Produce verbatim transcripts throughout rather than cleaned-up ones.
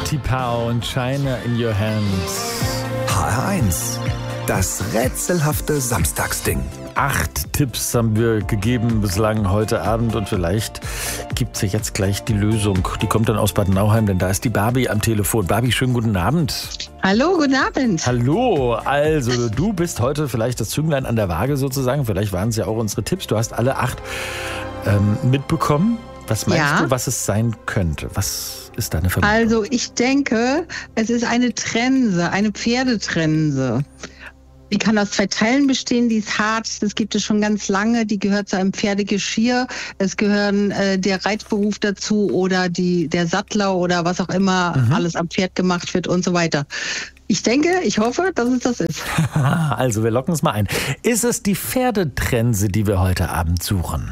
T-Pow und China in Your Hands. H R eins, das rätselhafte Samstagsding. Acht Tipps haben wir gegeben bislang heute Abend und vielleicht gibt es ja jetzt gleich die Lösung. Die kommt dann aus Bad Nauheim, denn da ist die Barbie am Telefon. Barbie, schönen guten Abend. Hallo, guten Abend. Hallo, also du bist heute vielleicht das Zünglein an der Waage sozusagen. Vielleicht waren es ja auch unsere Tipps. Du hast alle acht ähm, mitbekommen. Was meinst Ja. du, was es sein könnte? Was ist deine Vermutung? Also ich denke, es ist eine Trense, eine Pferdetrense. Die kann aus zwei Teilen bestehen, die ist hart, das gibt es schon ganz lange, die gehört zu einem Pferdegeschirr. Es gehören äh, der Reitberuf dazu oder die, der Sattler oder was auch immer Mhm. alles am Pferd gemacht wird und so weiter. Ich denke, ich hoffe, dass es das ist. Also wir locken es mal ein. Ist es die Pferdetrense, die wir heute Abend suchen?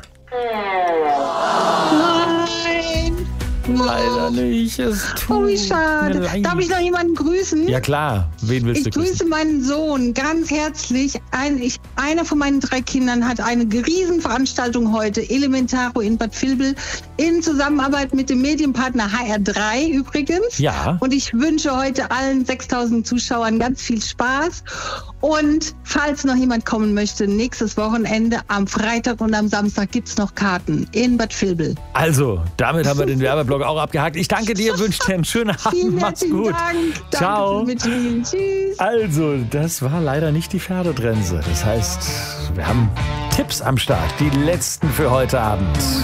Nein! Leider nicht. Es tut Oh, wie mir schade. leid. Darf ich noch jemanden grüßen? Ja klar, wen willst Ich du grüßen? grüße meinen Sohn ganz herzlich. Ein, ich, einer von meinen drei Kindern hat eine Riesenveranstaltung heute, Elementaro in Bad Vilbel, in Zusammenarbeit mit dem Medienpartner H R drei übrigens. Ja. Und ich wünsche heute allen sechstausend Zuschauern ganz viel Spaß. Und falls noch jemand kommen möchte, nächstes Wochenende am Freitag und am Samstag gibt es noch Karten in Bad Vilbel. Also, damit haben wir den Werbeblock auch abgehakt. Ich danke dir, wünsche dir einen schönen Abend. Vielen Mach's herzlichen gut. Dank. Danke Ciao. fürs Mitspielen. Tschüss. Also, das war leider nicht die Pferdetrense. Das heißt, wir haben Tipps am Start. Die letzten für heute Abend.